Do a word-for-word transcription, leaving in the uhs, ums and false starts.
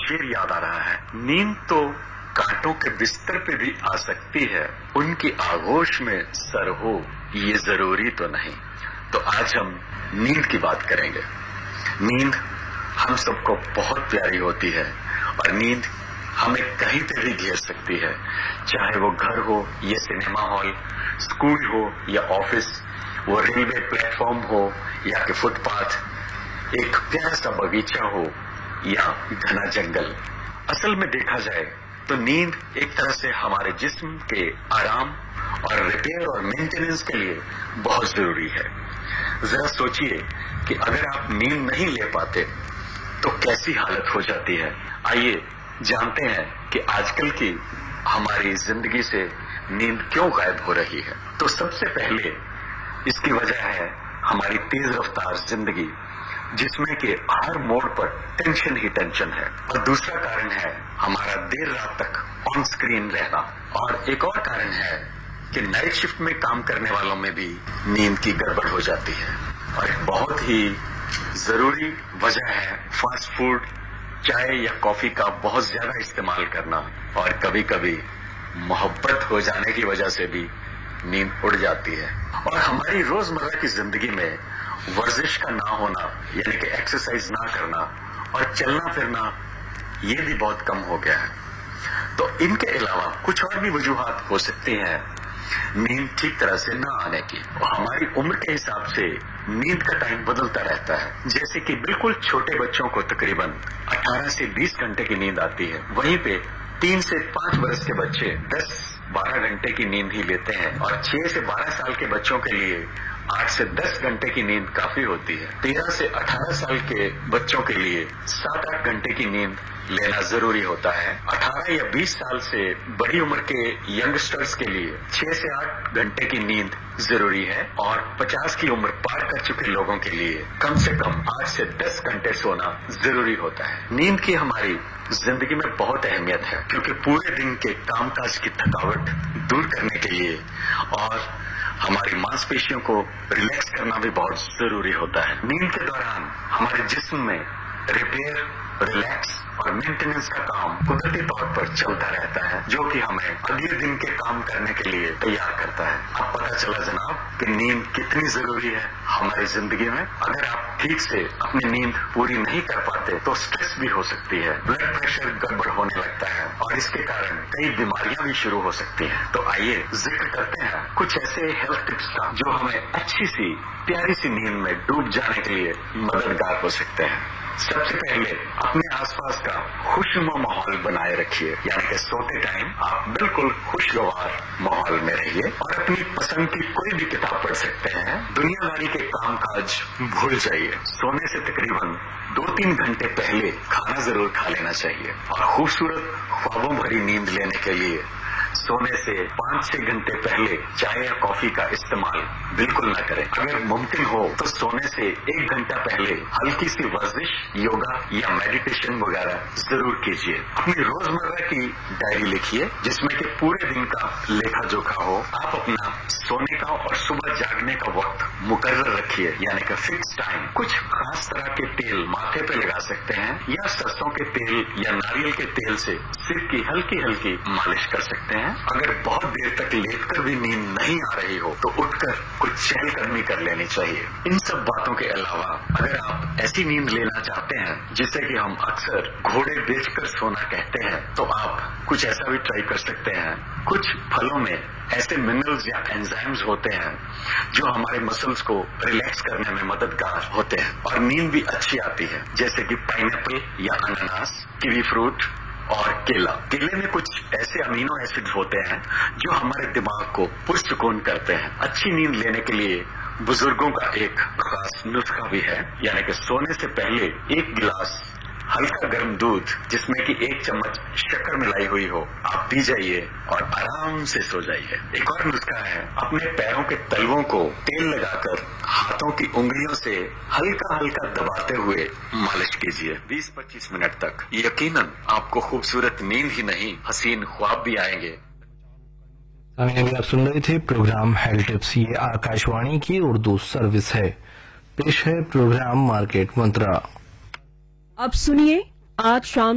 शेर याद आ रहा है, नींद तो कांटों के बिस्तर पे भी आ सकती है, उनकी आगोश में सर हो ये जरूरी तो नहीं। तो आज हम नींद की बात करेंगे। नींद हम सबको बहुत प्यारी होती है और नींद हमें कहीं पे भी घेर सकती है, चाहे वो घर हो या सिनेमा हॉल, स्कूल हो या ऑफिस, वो रेलवे प्लेटफॉर्म हो या कि फुटपाथ, एक प्यारा सा बगीचा हो या घना जंगल। असल में देखा जाए तो नींद एक तरह से हमारे जिस्म के आराम और रिपेयर और मेंटेनेंस के लिए बहुत जरूरी है। जरा सोचिए कि अगर आप नींद नहीं ले पाते तो कैसी हालत हो जाती है। आइए जानते हैं कि आजकल की हमारी जिंदगी से नींद क्यों गायब हो रही है। तो सबसे पहले इसकी वजह है हमारी तेज रफ्तार जिंदगी, जिसमें कि हर मोड़ पर टेंशन ही टेंशन है। और दूसरा कारण है हमारा देर रात तक ऑन स्क्रीन रहना। और एक और कारण है कि नाइट शिफ्ट में काम करने वालों में भी नींद की गड़बड़ हो जाती है। और एक बहुत ही जरूरी वजह है फास्ट फूड, चाय या कॉफी का बहुत ज्यादा इस्तेमाल करना। और कभी कभी मोहब्बत हो जाने की वजह से भी नींद उड़ जाती है। और हमारी रोजमर्रा की जिंदगी में वर्जिश का ना होना, यानी कि एक्सरसाइज ना करना और चलना फिरना, ये भी बहुत कम हो गया है। तो इनके अलावा कुछ और भी वजूहात हो सकती हैं नींद ठीक तरह से ना आने की। और हमारी उम्र के हिसाब से नींद का टाइम बदलता रहता है। जैसे कि बिल्कुल छोटे बच्चों को तकरीबन अठारह से बीस घंटे की नींद आती है, वहीं पे तीन से पांच वर्ष के बच्चे दस बारह घंटे की नींद ही लेते हैं। और छह से बारह साल के बच्चों के लिए आठ से दस घंटे की नींद काफी होती है। तेरह से अठारह साल के बच्चों के लिए सात आठ घंटे की नींद लेना जरूरी होता है। अठारह या बीस साल से बड़ी उम्र के यंगस्टर्स के लिए छह से आठ घंटे की नींद जरूरी है। और पचास की उम्र पार कर चुके लोगों के लिए कम से कम आठ से दस घंटे सोना जरूरी होता है। नींद की हमारी जिंदगी में बहुत अहमियत है, क्योंकि पूरे दिन के कामकाज की थकावट दूर करने के लिए और हमारी मांसपेशियों को रिलैक्स करना भी बहुत जरूरी होता है। नींद के दौरान हमारे जिस्म में रिपेयर, रिलैक्स और मेंटेनेंस का काम कुदरती तौर पर चलता रहता है, जो कि हमें अगले दिन के काम करने के लिए तैयार करता है। अब पता चला जनाब कि नींद कितनी जरूरी है हमारी जिंदगी में। अगर आप ठीक से अपनी नींद पूरी नहीं कर पाते तो स्ट्रेस भी हो सकती है, ब्लड प्रेशर गड़बड़ होने लगता है और इसके कारण कई बीमारियां भी शुरू हो सकती हैं। तो आइए जिक्र करते हैं कुछ ऐसे हेल्थ टिप्स का जो हमें अच्छी सी प्यारी सी नींद में डूब जाने के लिए मददगार हो सकते हैं। सबसे पहले अपने आसपास का खुशनुमा माहौल बनाए रखिए, यानी कि सोते टाइम आप बिल्कुल खुशगवार माहौल में रहिए और अपनी पसंद की कोई भी किताब पढ़ सकते हैं। दुनियादारी के कामकाज भूल जाइए। सोने से तकरीबन दो तीन घंटे पहले खाना जरूर खा लेना चाहिए। और खूबसूरत ख्वाबों भरी नींद लेने के लिए सोने से पाँच छह घंटे पहले चाय या कॉफी का इस्तेमाल बिल्कुल न करें। अगर मुमकिन हो तो सोने से एक घंटा पहले हल्की सी वर्जिश, योगा या मेडिटेशन वगैरह जरूर कीजिए। अपनी रोजमर्रा की डायरी लिखिए, जिसमें कि पूरे दिन का लेखा जोखा हो। आप अपना सोने का और सुबह जागने का वक्त मुकर्रर रखिए, यानी कि फिक्स टाइम। कुछ खास तरह के तेल माथे पे लगा सकते हैं या सरसों के तेल या नारियल के तेल से सिर की हल्की हल्की मालिश कर सकते हैं। अगर बहुत देर तक लेटकर भी नींद नहीं आ रही हो तो उठकर कुछ चहलकदमी कर लेनी चाहिए। इन सब बातों के अलावा अगर आप ऐसी नींद लेना चाहते हैं जिसे कि हम अक्सर घोड़े बेचकर सोना कहते हैं, तो आप कुछ ऐसा भी ट्राई कर सकते हैं। कुछ फलों में ऐसे मिनरल्स या एंजाइम्स होते हैं जो हमारे मसल्स को रिलैक्स करने में मददगार होते हैं और नींद भी अच्छी आती है, जैसे कि पाइनएप्पल या अनानास, कीवी फ्रूट और केला। केले में कुछ ऐसे अमीनो एसिड्स होते हैं जो हमारे दिमाग को पुरसुकून करते हैं। अच्छी नींद लेने के लिए बुजुर्गों का एक खास नुस्खा भी है, यानी कि सोने से पहले एक गिलास हल्का गर्म दूध जिसमें कि एक चम्मच शक्कर मिलाई हुई हो आप पी जाइए और आराम से सो जाइए। एक और नुस्खा है, अपने पैरों के तलवों को तेल लगाकर हाथों की उंगलियों से हल्का हल्का दबाते हुए मालिश कीजिए बीस पच्चीस मिनट तक। यकीनन आपको खूबसूरत नींद ही नहीं हसीन ख्वाब भी आएंगे। अभी आप सुन रहे थे प्रोग्राम हेल्थ टिप्स। ये आकाशवाणी की उर्दू सर्विस है। पेश है प्रोग्राम मार्केट मंत्रा। अब सुनिए आज शाम